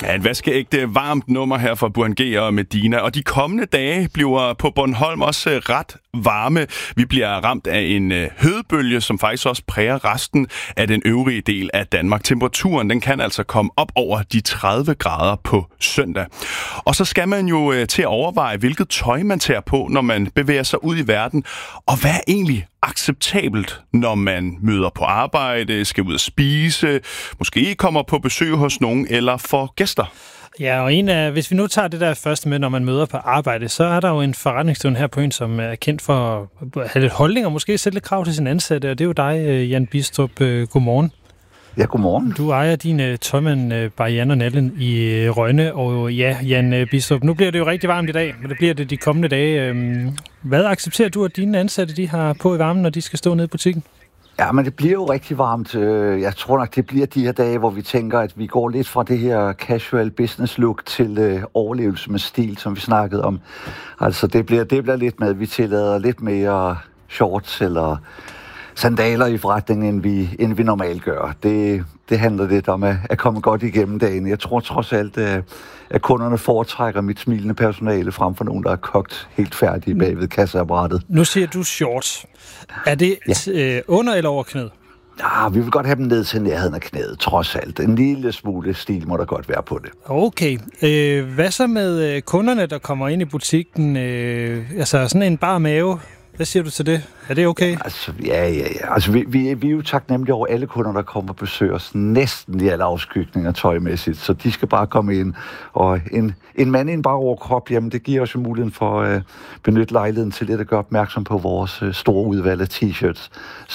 Ja, et vaskeægte varmt nummer her fra Burhan G og Medina. Og de kommende dage bliver på Bornholm også ret varme. Vi bliver ramt af en hødebølge, som faktisk også præger resten af den øvrige del af Danmark. Temperaturen den kan altså komme op over de 30 grader på søndag. Og så skal man jo til at overveje, hvilket tøj man tager på, når man bevæger sig ud i verden. Og hvad er egentlig acceptabelt, når man møder på arbejde, skal ud at spise, måske kommer på besøg hos nogen eller får gæster? Ja, og hvis vi nu tager det der første med, når man møder på arbejde, så er der jo en forretningsdrivende her på øen, som er kendt for at have lidt holdning og måske sætte lidt krav til sin ansatte, og det er jo dig, Jan Bidstrup. Godmorgen. Ja, godmorgen. Du ejer din tøjmand Bar Jan og Nalle i Rønne, og ja, Jan Bidstrup, nu bliver det jo rigtig varmt i dag, men det bliver det de kommende dage. Hvad accepterer du, at dine ansatte de har på i varmen, når de skal stå nede i butikken? Ja, men det bliver jo rigtig varmt. Jeg tror nok, det bliver de her dage, hvor vi tænker, at vi går lidt fra det her casual business look til overlevelse med stil, som vi snakkede om. Altså, det bliver lidt med, at vi tillader lidt mere shorts eller sandaler i forretningen, end vi normalt gør. Det handler lidt om at komme godt igennem dagen. Jeg tror trods alt, at kunderne foretrækker mit smilende personale frem for nogen, der er kogt helt færdige bag ved kasseapparatet. Nu siger du shorts. Er det under eller over knæet? Ja, vi vil godt have dem ned til nærheden af knæet, trods alt. En lille smule stil må der godt være på det. Okay. Hvad så med kunderne, der kommer ind i butikken? Altså sådan en bar mave. Hvad siger du til det? Er det okay? Altså, ja. Altså, vi er jo taknemmelige over alle kunder, der kommer og besøger os næsten i alle afskygninger tøjmæssigt. Så de skal bare komme ind. Og en mand i en bare overkrop, jamen det giver os jo muligheden for at benytte lejligheden til lidt at gøre opmærksom på vores store udvalg af t-shirts.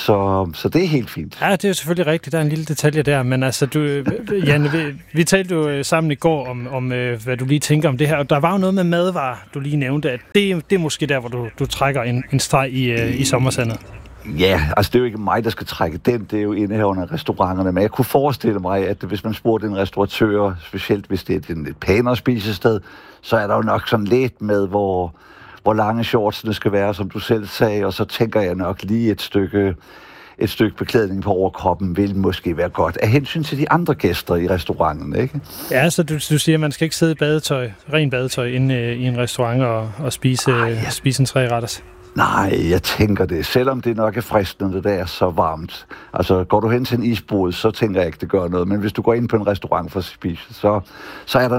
Så det er helt fint. Ja, det er jo selvfølgelig rigtigt. Der er en lille detalje der. Men altså, Jan, vi talte jo sammen i går om hvad du lige tænker om det her. Og der var jo noget med madvarer, du lige nævnte, at det er måske der, hvor du trækker en streg i sommersandet. Ja, altså det er jo ikke mig, der skal trække den. Det er jo indehaverne af restauranterne. Men jeg kunne forestille mig, at hvis man spurgte en restauratør, specielt hvis det er et pænere spisested, så er der jo nok sådan lidt med, hvor lange shortsene skal være, som du selv sagde. Og så tænker jeg nok lige et stykke beklædning på overkroppen vil måske være godt. Af hensyn til de andre gæster i restauranten, ikke? Ja, så du siger, at man skal ikke sidde i ren badetøj inde i en restaurant og spise en 3-retters. Nej, jeg tænker det. Selvom det nok er fristende, det der er så varmt. Altså, går du hen til en isbod, så tænker jeg ikke, det gør noget. Men hvis du går ind på en restaurant for at spise, så er der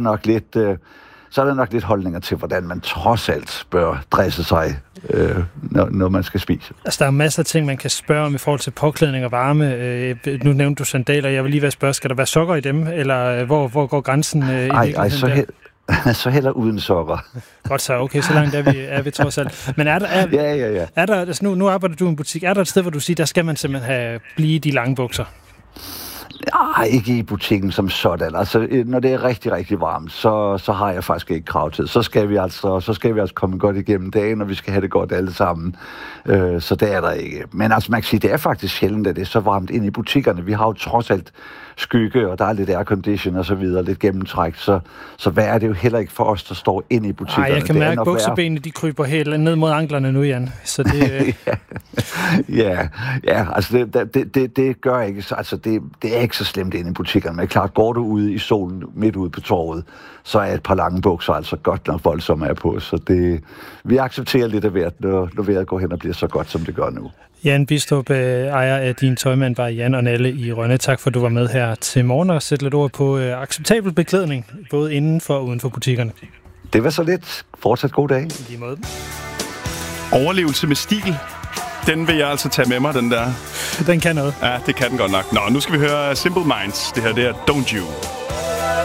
nok lidt holdninger til, hvordan man trods alt bør dresse sig, når man skal spise. Altså, der er masser af ting, man kan spørge om i forhold til påklædning og varme. Nu nævnte du sandaler. Jeg vil lige være spørge, skal der være sokker i dem? Eller hvor går grænsen? Så heller uden sokker. Godt så, okay, så langt er vi trods alt. Men er der altså nu arbejder du i en butik, er der et sted, hvor du siger, der skal man simpelthen blive de lange bukser? Nej, ikke i butikken som sådan. Altså, når det er rigtig, rigtig varmt, så har jeg faktisk ikke krav til. Så skal vi altså komme godt igennem dagen, og vi skal have det godt alle sammen. Så det er der ikke. Men altså, man kan sige, det er faktisk sjældent, at det er så varmt ind i butikkerne. Vi har jo trods alt skygge, og der er lidt aircondition og så videre, lidt gennemtræk. Så hvad er det jo heller ikke for os, der står inde i butikkerne? Nej, jeg kan mærke, at buksebenene, de kryber helt ned mod anklerne nu, Jan. Så det... ja, altså det gør ikke. Altså, det er ikke så slemt inde i butikkerne. Men klart, går du ude i solen midt ude på torvet, så er et par lange bukser altså godt nok voldsomme er på. Så vi accepterer lidt af hvert, når vejret går hen og bliver så godt, som det gør nu. Jan Bidstrup, ejer af din tøjmand Bar Jan og Nalle i Rønne. Tak for, at du var med her til morgen og sætte lidt ord på acceptabel beklædning, både inden for og uden for butikkerne. Det var så lidt. Fortsat god dag. I lige måde. Overlevelse med stil. Den vil jeg altså tage med mig, den der. Den kan noget. Ja, det kan den godt nok. Nå, nu skal vi høre Simple Minds. Det her, det er Don't You.